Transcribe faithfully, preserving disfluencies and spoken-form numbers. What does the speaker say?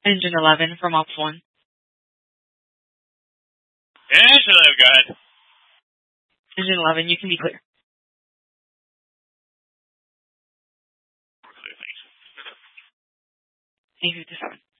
Engine eleven from Ops one. Engine eleven, go ahead. Engine eleven, you can be clear. Clear, thanks. eight fifty-seven.